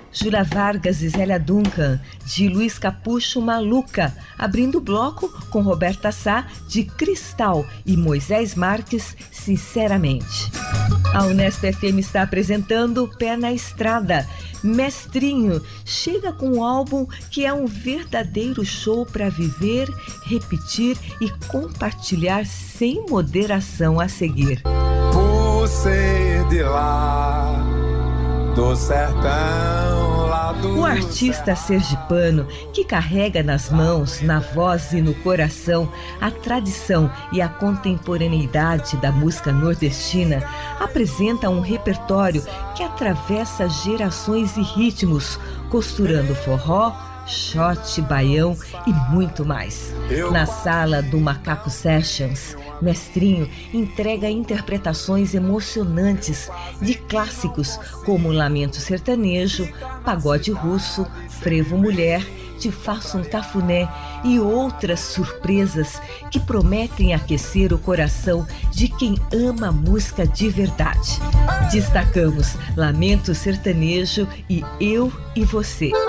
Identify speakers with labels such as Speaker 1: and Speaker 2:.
Speaker 1: Júlia Vargas e Zélia Duncan, de Luiz Capucho, Maluca, abrindo o bloco com Roberta Sá, de Cristal, e Moisés Marques, Sinceramente. A Unesp FM está apresentando Pé na Estrada. Mestrinho chega com um álbum que é um verdadeiro show para viver, repetir e compartilhar sem moderação a seguir.
Speaker 2: Por ser de lá, do sertão, lá do...
Speaker 1: O artista sergipano, que carrega nas mãos, na voz e no coração a tradição e a contemporaneidade da música nordestina, apresenta um repertório que atravessa gerações e ritmos, costurando forró, shot, baião e muito mais. Na sala do Macaco Sessions, Mestrinho entrega interpretações emocionantes de clássicos como Lamento Sertanejo, Pagode Russo, Frevo Mulher, Te Faço um Cafuné e outras surpresas que prometem aquecer o coração de quem ama música de verdade. Destacamos Lamento Sertanejo e Eu e Você.